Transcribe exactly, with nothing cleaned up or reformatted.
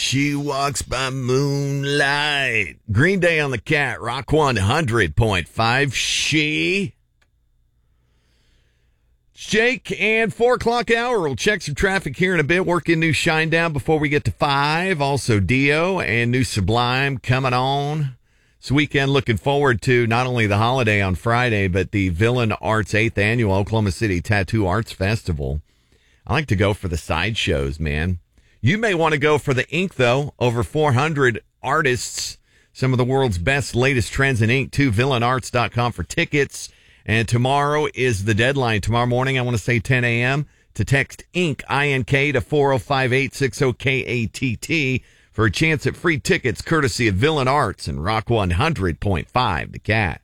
She walks by moonlight. Green Day on the Cat, Rock one hundred point five. She. Jake, and four o'clock hour. We'll check some traffic here in a bit. Working new Shinedown before we get to five. Also Dio and new Sublime coming on. This weekend, looking forward to not only the holiday on Friday, but the Villain Arts eighth Annual Oklahoma City Tattoo Arts Festival. I like to go for the side shows, man. You may want to go for the ink, though. Over four hundred artists, some of the world's best, latest trends in ink, to villain arts dot com for tickets. And tomorrow is the deadline. Tomorrow morning, I want to say ten a.m. to text INK, I N K, to four oh five eight six oh K A T T for a chance at free tickets courtesy of Villain Arts and Rock one hundred point five, The Cat.